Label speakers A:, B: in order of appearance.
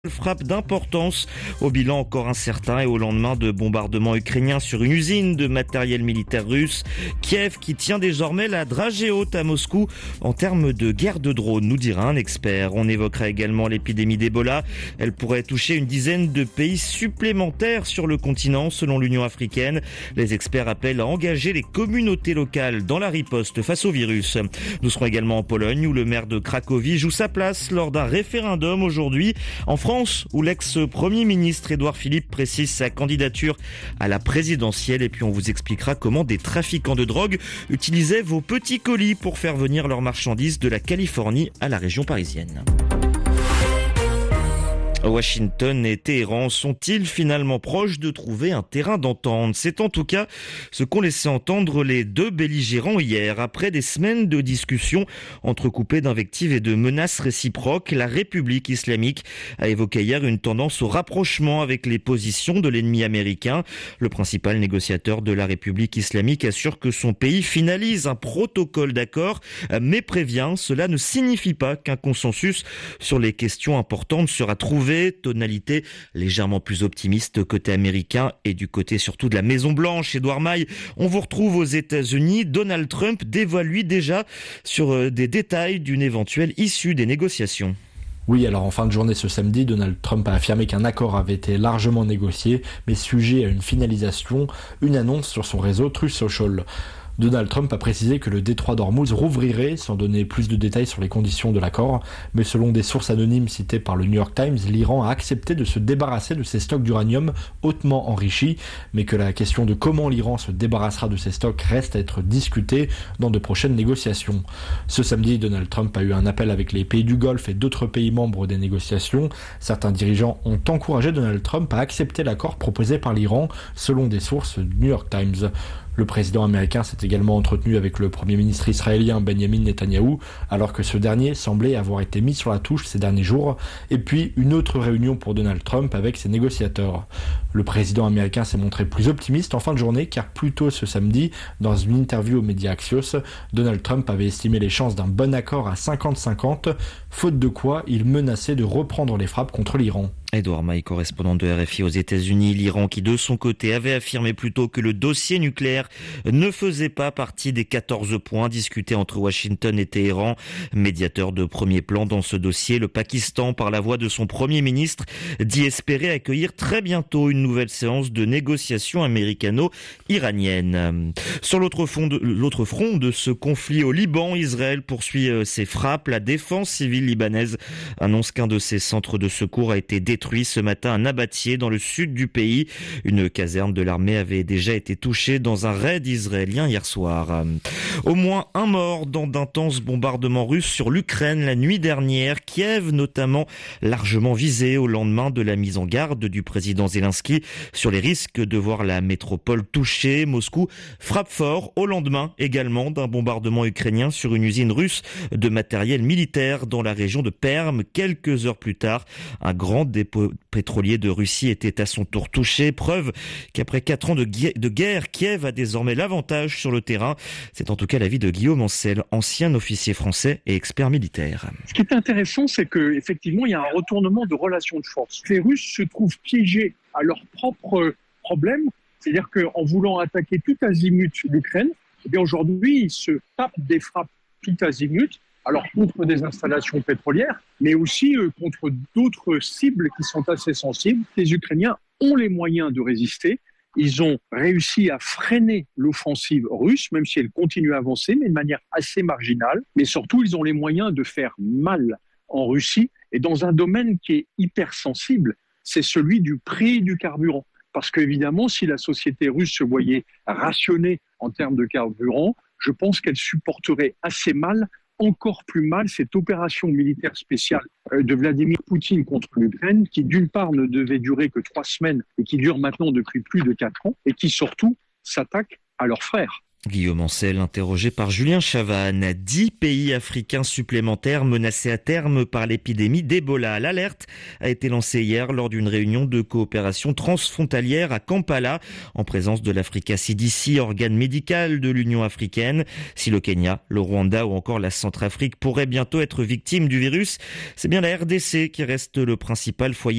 A: Frappe d'importance au bilan encore incertain et au lendemain de bombardements ukrainiens sur une usine de matériel militaire russe. Kiev qui tient désormais la dragée haute à Moscou en termes de guerre de drones, nous dira un expert. On évoquera également l'épidémie d'Ebola. Elle pourrait toucher une dizaine de pays supplémentaires sur le continent selon l'Union africaine. Les experts appellent à engager les communautés locales dans la riposte face au virus. Nous serons également en Pologne où le maire de Cracovie joue sa place lors d'un référendum aujourd'hui. En France, où l'ex-premier ministre Édouard Philippe précise sa candidature à la présidentielle. Et puis on vous expliquera comment des trafiquants de drogue utilisaient vos petits colis pour faire venir leurs marchandises de la Californie à la région parisienne. Washington et Téhéran sont-ils finalement proches de trouver un terrain d'entente? C'est en tout cas ce qu'ont laissé entendre les deux belligérants hier. Après des semaines de discussions entrecoupées d'invectives et de menaces réciproques, la République islamique a évoqué hier une tendance au rapprochement avec les positions de l'ennemi américain. Le principal négociateur de la République islamique assure que son pays finalise un protocole d'accord, mais prévient, cela ne signifie pas qu'un consensus sur les questions importantes sera trouvé. Tonalité légèrement plus optimiste côté américain et du côté surtout de la Maison-Blanche. Édouard Maille, on vous retrouve aux États-Unis. Donald Trump dévoile lui déjà sur des détails d'une éventuelle issue des négociations.
B: Oui, alors en fin de journée ce samedi, Donald Trump a affirmé qu'un accord avait été largement négocié, mais sujet à une finalisation, une annonce sur son réseau Truth Social. Donald Trump a précisé que le détroit d'Ormuz rouvrirait, sans donner plus de détails sur les conditions de l'accord, mais selon des sources anonymes citées par le New York Times, l'Iran a accepté de se débarrasser de ses stocks d'uranium hautement enrichis, mais que la question de comment l'Iran se débarrassera de ses stocks reste à être discutée dans de prochaines négociations. Ce samedi, Donald Trump a eu un appel avec les pays du Golfe et d'autres pays membres des négociations. Certains dirigeants ont encouragé Donald Trump à accepter l'accord proposé par l'Iran, selon des sources du New York Times. Le président américain s'est également entretenu avec le premier ministre israélien Benjamin Netanyahou, alors que ce dernier semblait avoir été mis sur la touche ces derniers jours, et puis une autre réunion pour Donald Trump avec ses négociateurs. Le président américain s'est montré plus optimiste en fin de journée, car plus tôt ce samedi, dans une interview aux médias Axios, Donald Trump avait estimé les chances d'un bon accord à 50-50, faute de quoi il menaçait de reprendre les frappes contre l'Iran.
A: Édouard Maille, correspondant de RFI aux États-Unis. L'Iran qui, de son côté, avait affirmé plus tôt que le dossier nucléaire ne faisait pas partie des 14 points discutés entre Washington et Téhéran. Médiateur de premier plan dans ce dossier, le Pakistan, par la voix de son premier ministre, dit espérer accueillir très bientôt une nouvelle séance de négociations américano-iraniennes. Sur l'autre front de ce conflit au Liban, Israël poursuit ses frappes. La défense civile libanaise annonce qu'un de ses centres de secours a été détruit ce matin à Nabatieh dans le sud du pays. Une caserne de l'armée avait déjà été touchée dans un raid israélien hier soir. Au moins un mort dans d'intenses bombardements russes sur l'Ukraine la nuit dernière. Kiev notamment largement visé au lendemain de la mise en garde du président Zelensky sur les risques de voir la métropole touchée. Moscou frappe fort au lendemain également d'un bombardement ukrainien sur une usine russe de matériel militaire dans la région de Perm. Quelques heures plus tard, un grand dépôt pétrolier de Russie était à son tour touché. Preuve qu'après 4 ans de guerre, Kiev a désormais l'avantage sur le terrain. C'est en tout cas l'avis de Guillaume Ancel, ancien officier français et expert militaire.
C: Ce qui est intéressant, c'est qu'effectivement, il y a un retournement de relations de force. Les Russes se trouvent piégés à leurs propres problèmes. C'est-à-dire qu'en voulant attaquer tout azimut l'Ukraine, eh bien aujourd'hui, ils se tapent des frappes tout azimut. Alors contre des installations pétrolières, mais aussi contre d'autres cibles qui sont assez sensibles. Les Ukrainiens ont les moyens de résister. Ils ont réussi à freiner l'offensive russe, même si elle continue à avancer, mais de manière assez marginale. Mais surtout, ils ont les moyens de faire mal en Russie et dans un domaine qui est hyper sensible, c'est celui du prix du carburant. Parce qu'évidemment, si la société russe se voyait rationnée en termes de carburant, je pense qu'elle supporterait assez mal encore plus mal cette opération militaire spéciale de Vladimir Poutine contre l'Ukraine, qui d'une part ne devait durer que 3 semaines et qui dure maintenant depuis plus de 4 ans, et qui surtout s'attaque à leurs frères.
A: Guillaume Ancel, interrogé par Julien Chavannes. 10 pays africains supplémentaires menacés à terme par l'épidémie d'Ebola. L'alerte a été lancée hier lors d'une réunion de coopération transfrontalière à Kampala, en présence de l'Africa CDC, organe médical de l'Union africaine. Si le Kenya, le Rwanda ou encore la Centrafrique pourraient bientôt être victimes du virus, c'est bien la RDC qui reste le principal foyer